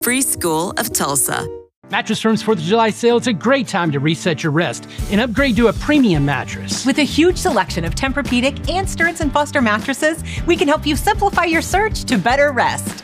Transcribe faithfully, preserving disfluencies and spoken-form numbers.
Free School of Tulsa. Mattress Firm's fourth of July sale is a great time to reset your rest and upgrade to a premium mattress. With a huge selection of Tempur-Pedic and Stearns and Foster mattresses, we can help you simplify your search to better rest.